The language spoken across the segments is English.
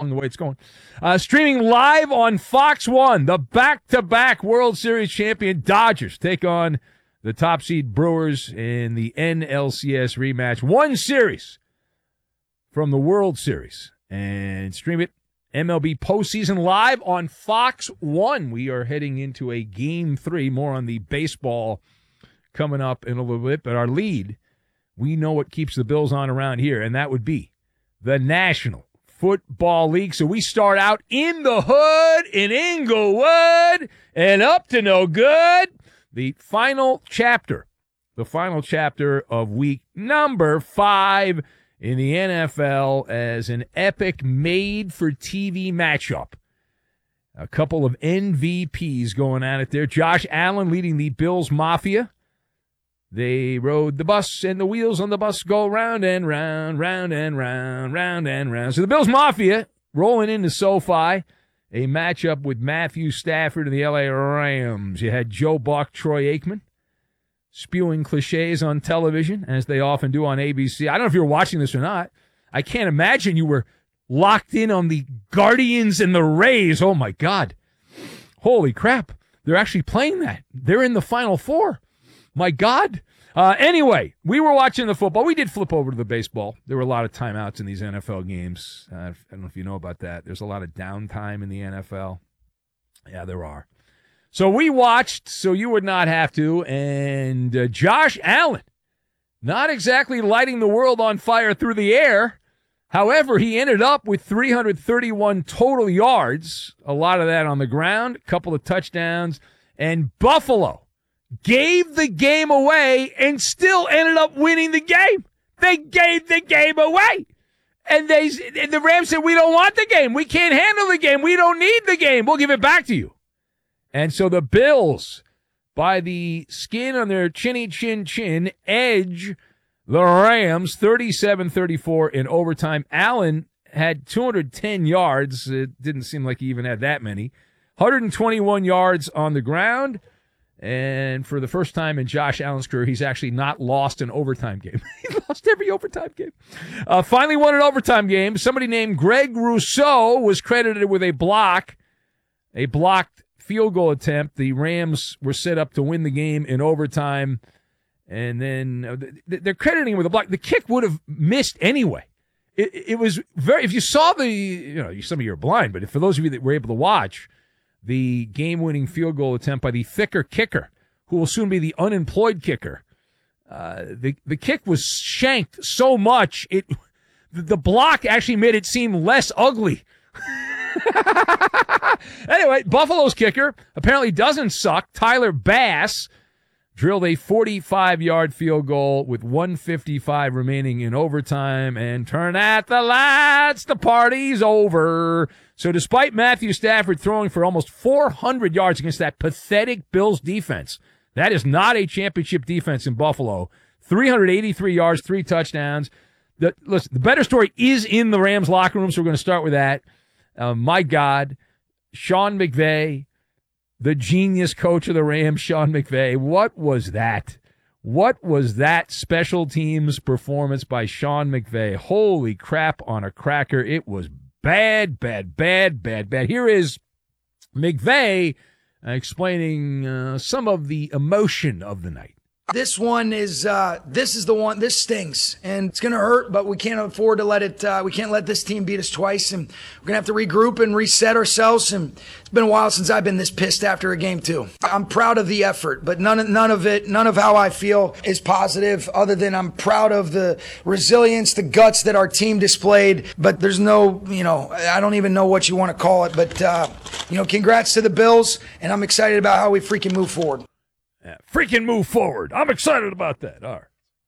the way it's going. Streaming live on Fox 1, the back-to-back World Series champion Dodgers take on the top seed Brewers in the NLCS rematch. One series from the World Series. And stream it, MLB postseason live on Fox 1. We are heading into a Game 3. More on the baseball coming up in a little bit. But our lead, we know what keeps the Bills on around here, and that would be the National Football League. So we start out in the hood in Inglewood and up to no good. The final chapter of week number 5 in the NFL as an epic made-for-TV matchup. A couple of MVPs going at it there. Josh Allen leading the Bills Mafia. They rode the bus, and the wheels on the bus go round and round, round and round, round and round. So the Bills Mafia rolling into SoFi, a matchup with Matthew Stafford and the L.A. Rams. You had Joe Buck, Troy Aikman, spewing cliches on television, as they often do on ABC. I don't know if you're watching this or not. I can't imagine you were locked in on the Guardians and the Rays. Oh, my God. Holy crap. They're actually playing that. They're in the Final Four. My God. Anyway, we were watching the football. We did flip over to the baseball. There were a lot of timeouts in these NFL games. I don't know if you know about that. There's a lot of downtime in the NFL. Yeah, there are. So we watched, so you would not have to, and Josh Allen, not exactly lighting the world on fire through the air. However, he ended up with 331 total yards, a lot of that on the ground, a couple of touchdowns, and Buffalo gave the game away and still ended up winning the game. They gave the game away. And the Rams said, we don't want the game. We can't handle the game. We don't need the game. We'll give it back to you. And so the Bills, by the skin on their chinny chin, edge the Rams 37-34 in overtime. Allen had 210 yards. It didn't seem like he even had that many. 121 yards on the ground. And for the first time in Josh Allen's career, he's actually not lost an overtime game. He lost every overtime game. Finally won an overtime game. Somebody named Greg Rousseau was credited with a blocked field goal attempt. The Rams were set up to win the game in overtime. And then they're crediting him with a block. The kick would have missed anyway. It was very, if you saw some of you are blind, but for those of you that were able to watch, the game-winning field goal attempt by the thicker kicker, who will soon be the unemployed kicker. The kick was shanked so much, the block actually made it seem less ugly. Anyway, Buffalo's kicker apparently doesn't suck. Tyler Bass drilled a 45-yard field goal with 1:55 remaining in overtime, and turn out the lights, the party's over. So despite Matthew Stafford throwing for almost 400 yards against that pathetic Bills defense, that is not a championship defense in Buffalo. 383 yards, 3 touchdowns. The better story is in the Rams locker room, so we're going to start with that. My God, Sean McVay, the genius coach of the Rams, Sean McVay. What was that? What was that special teams performance by Sean McVay? Holy crap on a cracker. It was bad. Here is McVay explaining some of the emotion of the night. This one is, this is the one, this stings, and it's going to hurt, but we can't afford to let it, we can't let this team beat us twice, and we're going to have to regroup and reset ourselves, and it's been a while since I've been this pissed after a game too. I'm proud of the effort, but none of how I feel is positive, other than I'm proud of the resilience, the guts that our team displayed, but there's no, I don't even know what you want to call it, but, congrats to the Bills, and I'm excited about how we freaking move forward. Yeah, freaking move forward. I'm excited about that. All right.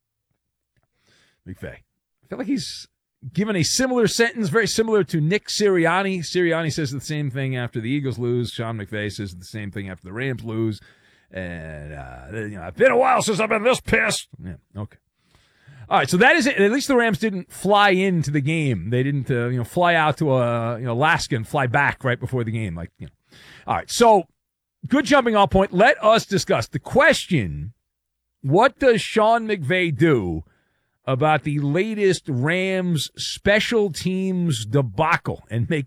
McVay. I feel like he's given a similar sentence, very similar to Nick Sirianni. Sirianni says the same thing after the Eagles lose. Sean McVay says the same thing after the Rams lose. And, it's been a while since I've been this pissed. Yeah, okay. All right, so that is it. At least the Rams didn't fly into the game. They didn't, fly out to Alaska and fly back right before the game. All right, so good jumping off point. Let us discuss the question, what does Sean McVay do about the latest Rams special teams debacle and make